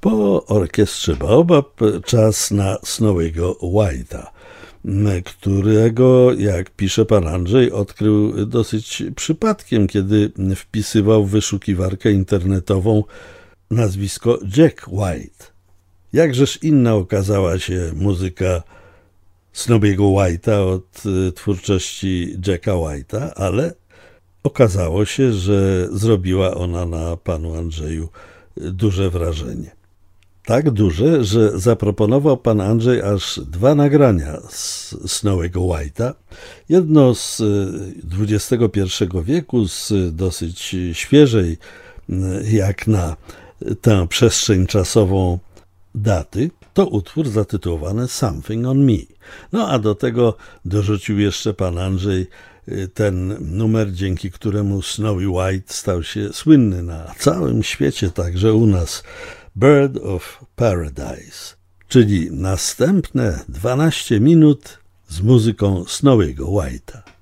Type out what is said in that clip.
Po orkiestrze Baobab czas na Snowy'ego White'a, którego, jak pisze pan Andrzej, odkrył dosyć przypadkiem, kiedy wpisywał w wyszukiwarkę internetową nazwisko Jack White. Jakżeż inna okazała się muzyka Snowy'ego White'a od twórczości Jacka White'a, ale okazało się, że zrobiła ona na panu Andrzeju duże wrażenie. Tak duże, że zaproponował pan Andrzej aż 2 nagrania z Snowy'ego White'a. Jedno z XXI wieku, z dosyć świeżej, jak na tę przestrzeń czasową daty, to utwór zatytułowany Something on Me. No a do tego dorzucił jeszcze pan Andrzej ten numer, dzięki któremu Snowy White stał się słynny na całym świecie, także u nas. Bird of Paradise, czyli następne 12 minut z muzyką Snowy'ego White'a.